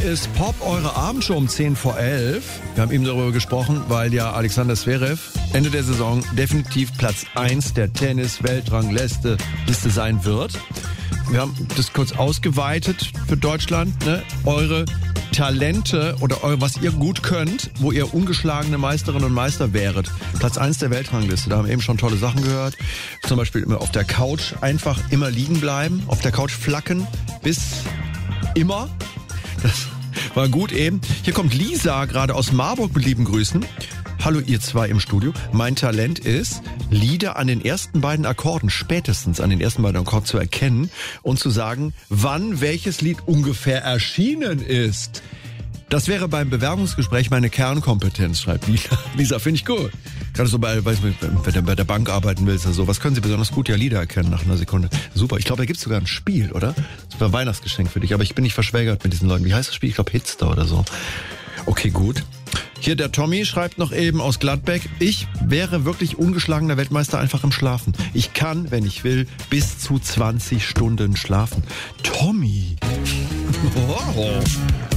ist Pop, eure Abendshow um 10 vor 11. Wir haben eben darüber gesprochen, weil ja Alexander Zverev Ende der Saison definitiv Platz 1 der Tennis-Weltrangliste sein wird. Wir haben das kurz ausgeweitet für Deutschland, ne? Eure Talente oder was ihr gut könnt, wo ihr ungeschlagene Meisterinnen und Meister wäret. Platz 1 der Weltrangliste, da haben wir eben schon tolle Sachen gehört. Zum Beispiel immer auf der Couch einfach immer liegen bleiben, auf der Couch flacken bis immer. Das war gut eben. Hier kommt Lisa gerade aus Marburg mit lieben Grüßen. Hallo ihr zwei im Studio. Mein Talent ist, Lieder an den ersten beiden Akkorden, spätestens an den ersten beiden Akkorden zu erkennen und zu sagen, wann welches Lied ungefähr erschienen ist. Das wäre beim Bewerbungsgespräch meine Kernkompetenz, schreibt Lisa. Lisa, finde ich gut. Gerade so wenn du bei der Bank arbeiten willst oder so. Was können Sie besonders gut? Ja, Lieder erkennen nach einer Sekunde. Super. Ich glaube, da gibt es sogar ein Spiel, oder? Das war ein Weihnachtsgeschenk für dich. Aber ich bin nicht verschwägert mit diesen Leuten. Wie heißt das Spiel? Ich glaube, Hitster oder so. Okay, gut. Hier der Tommy schreibt noch eben aus Gladbeck, ich wäre wirklich ungeschlagener Weltmeister einfach im Schlafen. Ich kann, wenn ich will, bis zu 20 Stunden schlafen. Tommy. Wow.